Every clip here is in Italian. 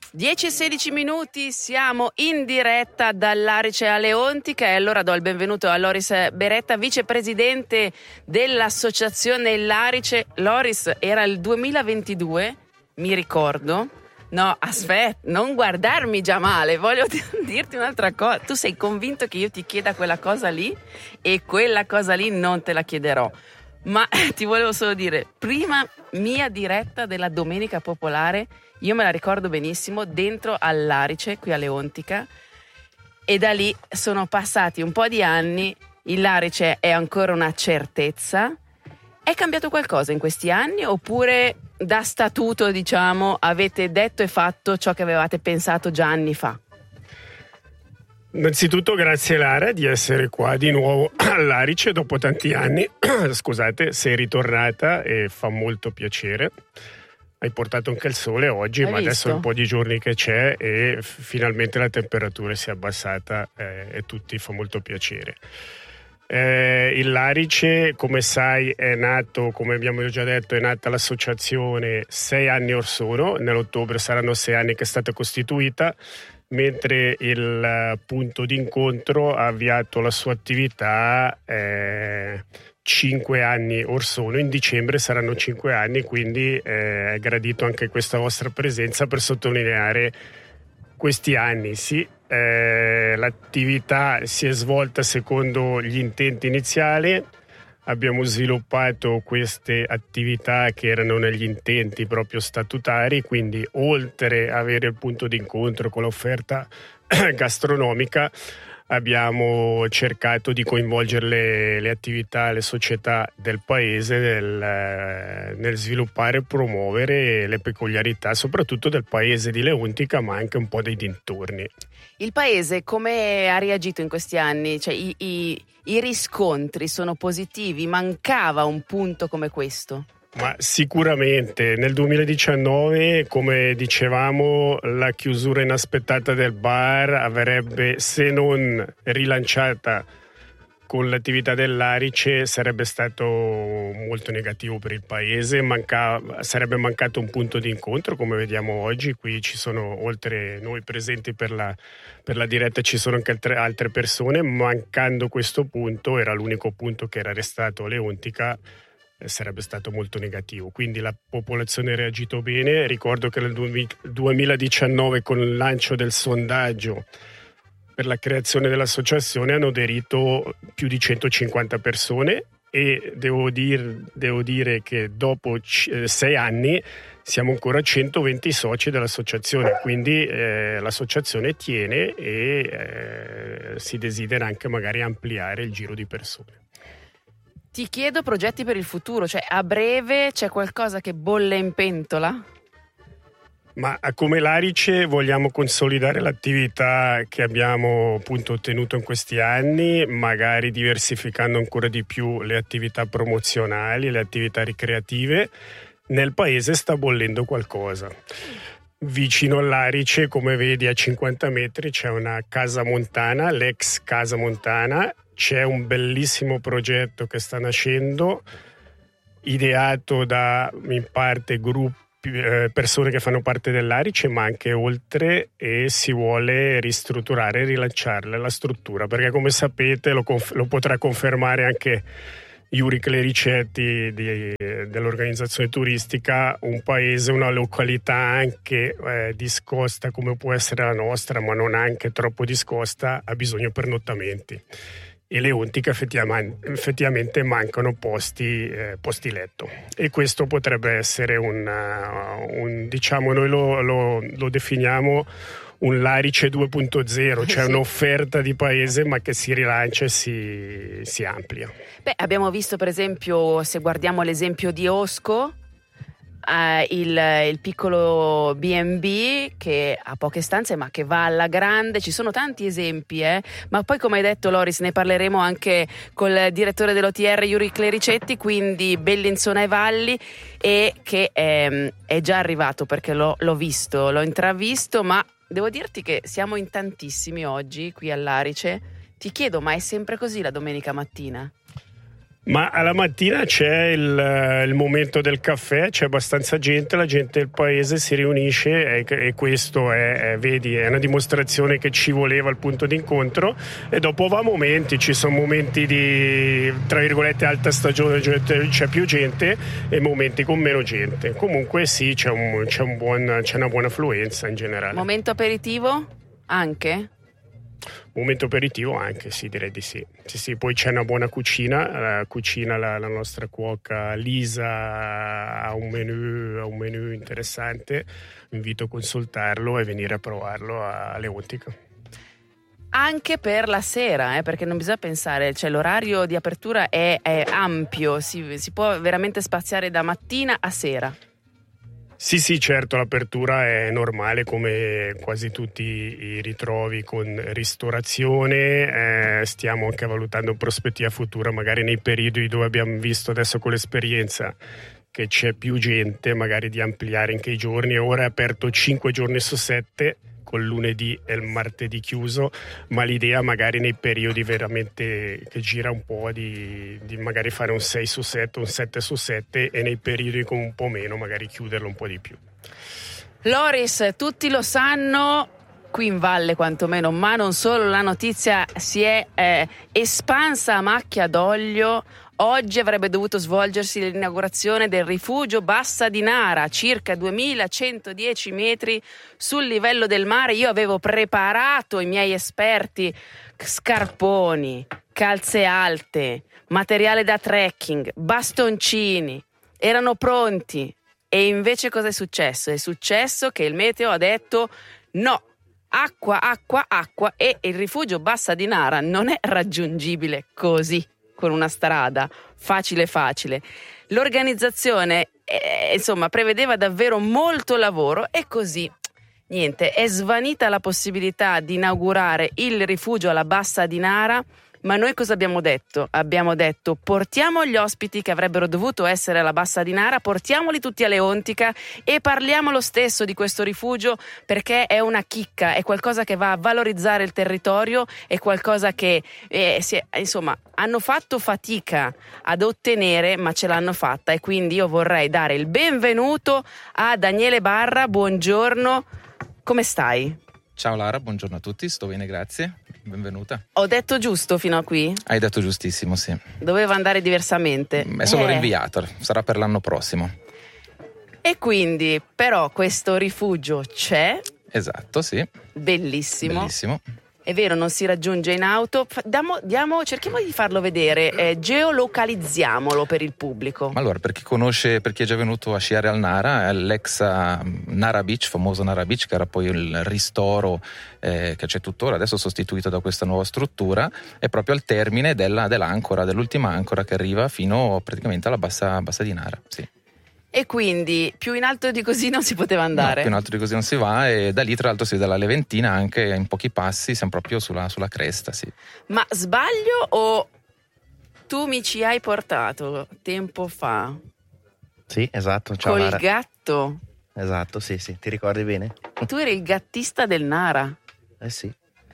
10-16 minuti, siamo in diretta dall'Arice a Leontica e allora do il benvenuto a Loris Beretta, vicepresidente dell'associazione L'Arice. Loris, era il 2022, mi ricordo. No, aspetta, non guardarmi già male, voglio dirti un'altra cosa. Tu sei convinto che io ti chieda quella cosa lì e quella cosa lì non te la chiederò. Ma ti volevo solo dire, prima mia diretta della Domenica Popolare, io me la ricordo benissimo, dentro all'Arice, qui a Leontica, e da lì sono passati un po' di anni, l'Arice è ancora una certezza. È cambiato qualcosa in questi anni oppure da statuto, diciamo, avete detto e fatto ciò che avevate pensato già anni fa? Innanzitutto grazie Lara di essere qua di nuovo all'Arice dopo tanti anni. Scusate, sei ritornata e fa molto piacere. Hai portato anche il sole oggi, ma adesso è un po' di giorni che c'è e finalmente la temperatura si è abbassata e tutti fa molto piacere. L'Arice, come sai, è nato, come abbiamo già detto, è nata l'associazione 6 anni or sono. Nell'ottobre saranno 6 anni che è stata costituita, mentre il punto d'incontro ha avviato la sua attività 5 anni or sono. In dicembre saranno 5 anni, quindi è gradito anche questa vostra presenza per sottolineare questi anni. Sì, l'attività si è svolta secondo gli intenti iniziali. Abbiamo sviluppato queste attività che erano negli intenti proprio statutari, quindi oltre ad avere il punto d'incontro con l'offerta gastronomica, abbiamo cercato di coinvolgere le attività, le società del paese nel sviluppare e promuovere le peculiarità soprattutto del paese di Leontica, ma anche un po' dei dintorni. Il paese come ha reagito in questi anni? Cioè, i riscontri sono positivi? Mancava un punto come questo? Ma sicuramente nel 2019, come dicevamo, la chiusura inaspettata del bar avrebbe, se non rilanciata con l'attività dell'Arice, sarebbe stato molto negativo per il paese. Sarebbe mancato un punto di incontro, come vediamo oggi. Qui ci sono, oltre noi presenti per la diretta, ci sono anche altre persone. Mancando questo punto, era l'unico punto che era restato a Leontica, sarebbe stato molto negativo. Quindi la popolazione ha reagito bene. Ricordo che nel 2019, con il lancio del sondaggio per la creazione dell'associazione, hanno aderito più di 150 persone e devo dire che dopo 6 anni siamo ancora 120 soci dell'associazione, quindi l'associazione tiene e si desidera anche magari ampliare il giro di persone. Ti chiedo progetti per il futuro, cioè a breve c'è qualcosa che bolle in pentola? Ma come l'Arice vogliamo consolidare l'attività che abbiamo appunto ottenuto in questi anni, magari diversificando ancora di più le attività promozionali, le attività ricreative. Nel paese sta bollendo qualcosa. Vicino all'Arice, come vedi a 50 metri, c'è una casa montana, l'ex casa montana. C'è un bellissimo progetto che sta nascendo, ideato da in parte gruppi, persone che fanno parte dell'Arice, ma anche oltre, e si vuole ristrutturare e rilanciare la struttura, perché come sapete lo potrà confermare anche Yuri Clericetti dell'organizzazione turistica. Un paese, una località anche discosta come può essere la nostra, ma non anche troppo discosta, ha bisogno pernottamenti. E Leontica effettivamente mancano posti letto, e questo potrebbe essere diciamo, noi lo definiamo un L'Arice 2.0, cioè sì, un'offerta di paese ma che si rilancia e si amplia. Beh, abbiamo visto per esempio, se guardiamo l'esempio di Osco, il piccolo B&B che ha poche stanze ma che va alla grande. Ci sono tanti esempi, ma poi, come hai detto Loris, ne parleremo anche col direttore dell'OTR Yuri Clericetti, quindi Bellinzona e Valli, e che è già arrivato, perché l'ho visto, l'ho intravisto, ma devo dirti che siamo in tantissimi oggi qui all'Arice. Ti chiedo, ma è sempre così la domenica mattina? Ma alla mattina c'è il momento del caffè, c'è abbastanza gente, la gente del paese si riunisce e questo vedi, è una dimostrazione che ci voleva il punto d'incontro, e dopo va a momenti, ci sono momenti di, tra virgolette, alta stagione, c'è più gente, e momenti con meno gente. Comunque sì, c'è una buona affluenza in generale. Momento aperitivo? Anche? Momento aperitivo anche, sì, direi di sì. Sì, poi c'è una buona cucina, la nostra cuoca Lisa ha un menù interessante, invito a consultarlo e venire a provarlo a Leontica. Anche per la sera, perché non bisogna pensare, cioè l'orario di apertura è ampio, si può veramente spaziare da mattina a sera. Sì, certo, l'apertura è normale come quasi tutti i ritrovi con ristorazione, stiamo anche valutando in prospettiva futura, magari nei periodi dove abbiamo visto adesso con l'esperienza che c'è più gente, magari di ampliare anche i giorni. Ora è aperto 5 giorni su 7, col lunedì e il martedì chiuso, ma l'idea magari nei periodi veramente che gira un po' di magari fare un 6 su 7, un 7 su 7, e nei periodi con un po' meno magari chiuderlo un po' di più. Loris, tutti lo sanno, qui in valle quantomeno, ma non solo, la notizia si è espansa a macchia d'olio. Oggi avrebbe dovuto svolgersi l'inaugurazione del rifugio Bassa di Nara, circa 2110 metri sul livello del mare. Io avevo preparato i miei esperti, scarponi, calze alte, materiale da trekking, bastoncini, erano pronti. E invece cosa è successo? È successo che il meteo ha detto no, acqua, e il rifugio Bassa di Nara non è raggiungibile così, con una strada facile. L'organizzazione insomma prevedeva davvero molto lavoro, e così niente, è svanita la possibilità di inaugurare il rifugio alla Bassa di Nara. Ma noi cosa abbiamo detto? Abbiamo detto: portiamo gli ospiti che avrebbero dovuto essere alla Bassa di Nara, portiamoli tutti a Leontica e parliamo lo stesso di questo rifugio, perché è una chicca, è qualcosa che va a valorizzare il territorio, è qualcosa che insomma hanno fatto fatica ad ottenere, ma ce l'hanno fatta. E quindi io vorrei dare il benvenuto a Daniele Barra. Buongiorno, come stai? Ciao Lara, buongiorno a tutti, sto bene, grazie, benvenuta. Ho detto giusto fino a qui? Hai detto giustissimo, sì. Doveva andare diversamente. È solo rinviato, sarà per l'anno prossimo. E quindi, però, questo rifugio c'è. Esatto, sì. Bellissimo. Bellissimo. È vero, non si raggiunge in auto. Cerchiamo di farlo vedere, geolocalizziamolo per il pubblico. Allora, per chi conosce, per chi è già venuto a sciare al Nara, è l'ex Nara Beach, famoso Nara Beach, che era poi il ristoro che c'è tuttora, adesso sostituito da questa nuova struttura, è proprio al termine dell'ancora, dell'ultima ancora che arriva fino praticamente alla bassa di Nara, sì. E quindi più in alto di così non si poteva andare? No, più in alto di così non si va, e da lì tra l'altro si vede la Leventina anche in pochi passi, siamo proprio sulla cresta, sì. Ma sbaglio o tu mi ci hai portato tempo fa? Sì, esatto, ciao col Lara. Gatto? Esatto, sì, ti ricordi bene? Tu eri il gattista del Nara? Sì.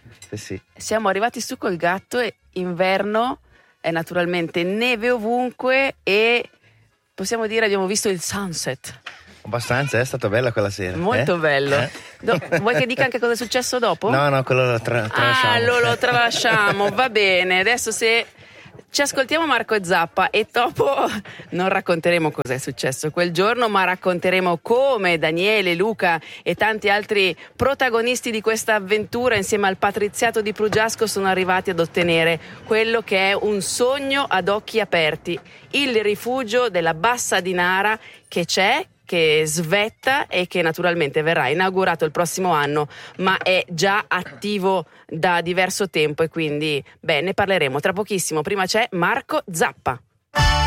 Siamo arrivati su col gatto, e inverno, è naturalmente neve ovunque, e possiamo dire abbiamo visto il sunset. Abbastanza, è stata bella quella sera. Molto bello. Vuoi che dica anche cosa è successo dopo? No, quello lo tralasciamo. Lo tralasciamo, va bene. Adesso se ci ascoltiamo Marco e Zappa, e dopo non racconteremo cosa è successo quel giorno, ma racconteremo come Daniele, Luca e tanti altri protagonisti di questa avventura insieme al patriziato di Prugiasco sono arrivati ad ottenere quello che è un sogno ad occhi aperti, il rifugio della Bassa di Nara, che c'è, che svetta e che naturalmente verrà inaugurato il prossimo anno, ma è già attivo da diverso tempo, e quindi ne parleremo tra pochissimo. Prima c'è Marco Zappa.